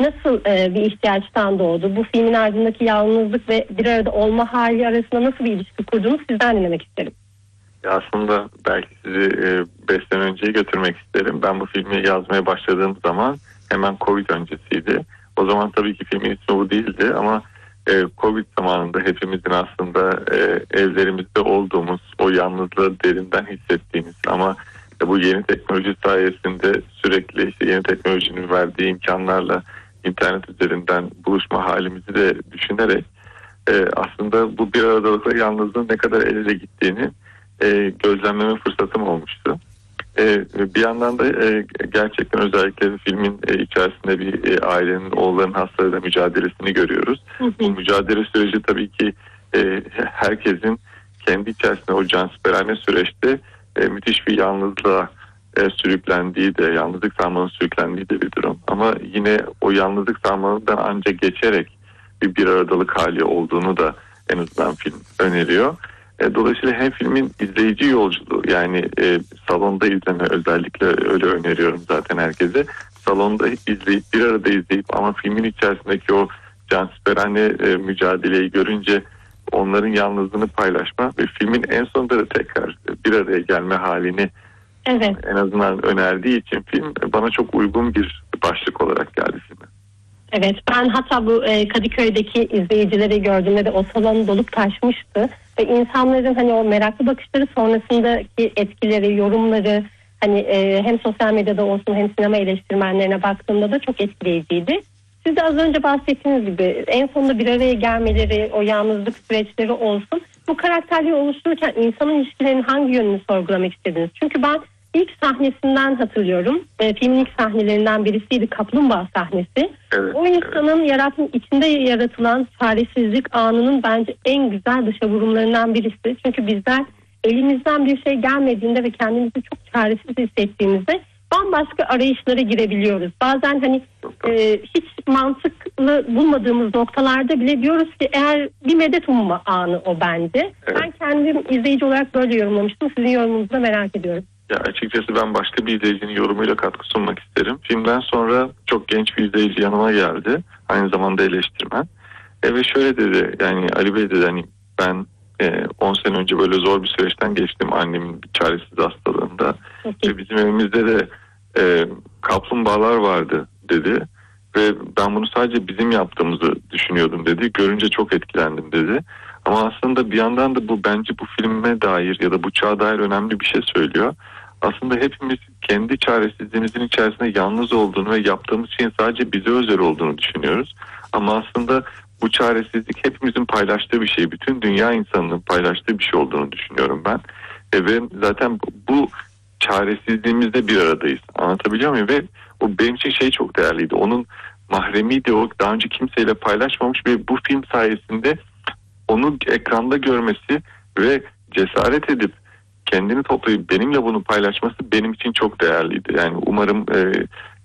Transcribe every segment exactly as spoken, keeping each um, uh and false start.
nasıl e, bir ihtiyaçtan doğdu? Bu filmin ardındaki yalnızlık ve bir arada olma hali arasında nasıl bir ilişki kurduğunu sizden dinlemek isterim. Ya aslında belki sizi e, beş sene önceye götürmek isterim. Ben bu filmi yazmaya başladığım zaman hemen Covid öncesiydi. O zaman tabii ki filmin ismi bu değildi ama e, Covid zamanında hepimizin aslında e, evlerimizde olduğumuz, o yalnızlığı derinden hissettiğimiz ama e, bu yeni teknoloji sayesinde sürekli işte yeni teknolojinin verdiği imkanlarla internet üzerinden buluşma halimizi de düşünerek e, aslında bu bir aradalıkla yalnızlığın ne kadar el ele gittiğini e, gözlemleme fırsatım olmuştu. E, bir yandan da e, gerçekten özellikle filmin e, içerisinde bir e, ailenin oğulların hastalığıyla mücadelesini görüyoruz. Hı hı. Bu mücadele süreci tabii ki e, herkesin kendi içerisinde o cansiperane süreçte e, müthiş bir yalnızlığa e, sürüklendiği de, yalnızlık sarmalının sürüklendiği de bir durum. Ama yine o yalnızlık sarmalından ancak geçerek bir bir aradalık hali olduğunu da en azından film öneriyor. E, dolayısıyla hem filmin izleyici yolculuğu, yani e, salonda izleme, özellikle öyle öneriyorum zaten herkese. Salonda izleyip bir arada izleyip ama filmin içerisindeki o cansiperane e, mücadeleyi görünce onların yalnızlığını paylaşma ve filmin en sonunda da tekrar bir araya gelme halini evet. en azından önerdiği için film bana çok uygun bir başlık olarak geldi filme. Evet, ben hatta bu e, Kadıköy'deki izleyicileri gördüğümde de o salon dolup taşmıştı. Ve insanların hani o meraklı bakışları sonrasındaki etkileri, yorumları hani e, hem sosyal medyada olsun hem sinema eleştirmenlerine baktığımda da çok etkileyiciydi. Siz de az önce bahsettiğiniz gibi en sonunda bir araya gelmeleri, o yalnızlık süreçleri olsun. Bu karakterleri oluştururken insan ilişkilerinin hangi yönünü sorgulamak istediniz? Çünkü ben ilk sahnesinden hatırlıyorum. E, filmin ilk sahnelerinden birisiydi, kaplumbağa sahnesi. Evet, o insanın evet. yaratım, içinde yaratılan çaresizlik anının bence en güzel dışa vurumlarından birisi. Çünkü bizler elimizden bir şey gelmediğinde ve kendimizi çok çaresiz hissettiğimizde bambaşka arayışlara girebiliyoruz. Bazen hani e, hiç mantıklı bulmadığımız noktalarda bile diyoruz ki eğer bir medet umma anı o bence. Evet. Ben kendim izleyici olarak böyle yorumlamıştım. Sizin yorumunuzu da merak ediyorum. Ya açıkçası ben başka bir izleyicinin yorumuyla katkı sunmak isterim. Filmden sonra çok genç bir izleyici yanıma geldi. Aynı zamanda eleştirmen. E ve şöyle dedi, yani Ali Bey dedi, hani ben on sene önce böyle zor bir süreçten geçtim annemin bir çaresiz hastalığında. Ve bizim evimizde de e, kaplumbağalar vardı dedi. Ve ben bunu sadece bizim yaptığımızı düşünüyordum dedi. Görünce çok etkilendim dedi. Ama aslında bir yandan da bu bence bu filme dair ya da bu çağa dair önemli bir şey söylüyor. Aslında hepimiz kendi çaresizliğimizin içerisinde yalnız olduğunu ve yaptığımız şeyin sadece bize özel olduğunu düşünüyoruz. Ama aslında bu çaresizlik hepimizin paylaştığı bir şey. Bütün dünya insanının paylaştığı bir şey olduğunu düşünüyorum ben. E ve zaten bu çaresizliğimizde bir aradayız. Anlatabiliyor muyum? Ve o benim için şey çok değerliydi. Onun mahremiydi, o daha önce kimseyle paylaşmamış ve bu film sayesinde onu ekranda görmesi ve cesaret edip kendini toplayıp benimle bunu paylaşması benim için çok değerliydi. Yani umarım e,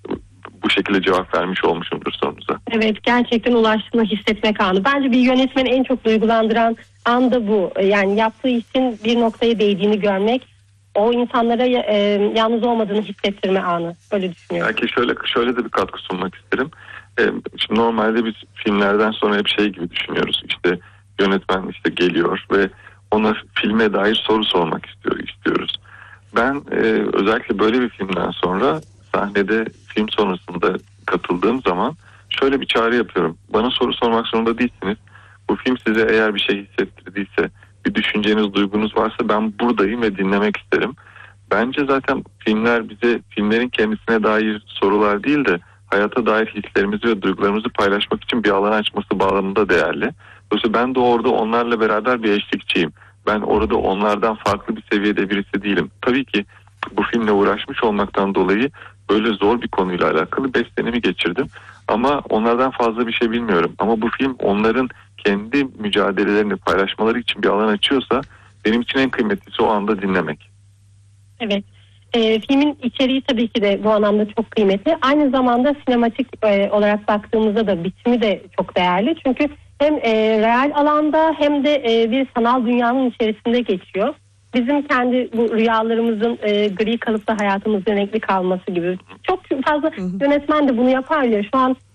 bu şekilde cevap vermiş olmuşumdur sorunuza. Evet, gerçekten ulaştığını hissetmek anı. Bence bir yönetmeni en çok duygulandıran an da bu. Yani yaptığı için bir noktaya değdiğini görmek, o insanlara e, yalnız olmadığını hissettirme anı. Öyle düşünüyorum. Belki şöyle şöyle de bir katkı sunmak isterim. E, şimdi normalde biz filmlerden sonra hep şey gibi düşünüyoruz. İşte yönetmen işte geliyor ve ona filme dair soru sormak istiyor, istiyoruz. Ben e, özellikle böyle bir filmden sonra sahnede film sonrasında katıldığım zaman şöyle bir çağrı yapıyorum. Bana soru sormak zorunda değilsiniz. Bu film size eğer bir şey hissettirdiyse, bir düşünceniz, duygunuz varsa ben buradayım ve dinlemek isterim. Bence zaten filmler bize, filmlerin kendisine dair sorular değil de hayata dair hislerimizi ve duygularımızı paylaşmak için bir alan açması bağlamında değerli. Dolayısıyla ben de orada onlarla beraber bir eşlikçiyim. Ben orada onlardan farklı bir seviyede birisi değilim. Tabii ki bu filmle uğraşmış olmaktan dolayı böyle zor bir konuyla alakalı beş senemi geçirdim. Ama onlardan fazla bir şey bilmiyorum. Ama bu film onların kendi mücadelelerini paylaşmaları için bir alan açıyorsa benim için en kıymetlisi o anda dinlemek. Evet. E, filmin içeriği tabii ki de bu anlamda çok kıymetli. Aynı zamanda sinematik e, olarak baktığımızda da bitimi de çok değerli. Çünkü hem e, real alanda hem de e, bir sanal dünyanın içerisinde geçiyor. Bizim kendi bu rüyalarımızın e, gri kalıpta hayatımızda renkli kalması gibi. Çok fazla yönetmen de bunu yapar ya. Şu an